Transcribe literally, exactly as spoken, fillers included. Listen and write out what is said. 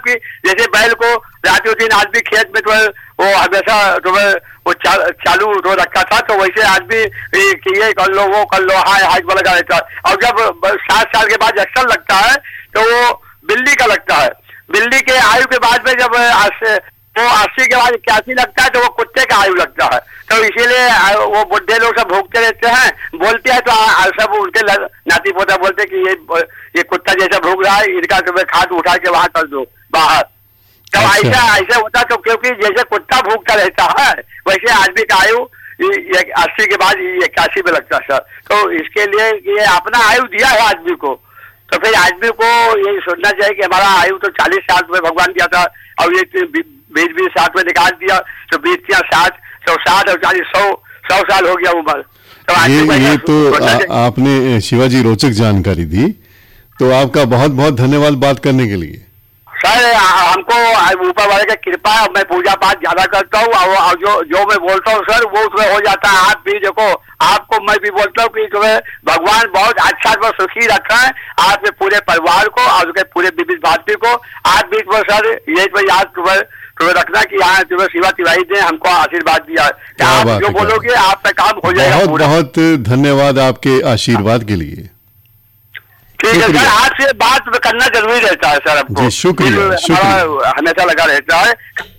आपकी जैसे बैल को रात दिन आदमी खेत में तुम्हें वो हमेशा तुम्हें वो चा, चालू तो रखा था, तो वैसे आदमी ये कर लो वो कर लो हाय हाय लगा रहता है। और जब सात साल के बाद एक्शन लगता है तो वो बिल्ली का लगता है। बिल्ली के आयु के बाद में जब वो अस्सी के बाद इक्यासी लगता है तो वो कुत्ते का आयु लगता है। तो इसीलिए वो बुढ़े लोग सब भूखते रहते हैं, बोलते हैं तो सब उनके नाती पोता बोलते हैं कि ये ये कुत्ता जैसा भूख रहा है, इनका तुम्हें खाद उठा के वहां कर दो बाहर। तो अच्छा। ऐसा ऐसा होता तो क्योंकि जैसे कुत्ता भूखता रहता है वैसे आदमी का आयु अस्सी के बाद इक्यासी में लगता है सर। तो इसके लिए ये अपना आयु दिया है आदमी को, तो फिर आदमी को यही सोचना चाहिए कि हमारा आयु तो चालीस साल में भगवान दिया था और ये बीस बीस साल में निकाल दिया तो बीस या साठ सौ साठ और चालीस सौ सौ साल हो गया उम्र। तो ये ये तो आ, आपने शिवाजी रोचक जानकारी दी, तो आपका बहुत बहुत धन्यवाद बात करने के लिए। सर हमको ऊपर वाले की कृपा है, मैं पूजा पाठ ज्यादा करता हूँ और जो जो मैं बोलता हूँ सर वो उसमें हो जाता है। आप भी देखो, आपको मैं भी बोलता हूँ कि तुम्हें भगवान बहुत अच्छा और सुखी रखा है, आपके पूरे परिवार को और उसके पूरे विविध भारती को। आप भी सर ये तो याद तुम्हें तुम्हें रखना कि यहाँ तुम्हें शिवा तिवारी ने हमको आशीर्वाद दिया है। आप जो बोलोगे आप पे काम हो जाएगा। बहुत बहुत धन्यवाद आपके आशीर्वाद के लिए। ठीक है सर, आपसे बात करना जरूरी रहता है सर। आपको शुक्रिया, शुक्रिया हमेशा लगा रहता है।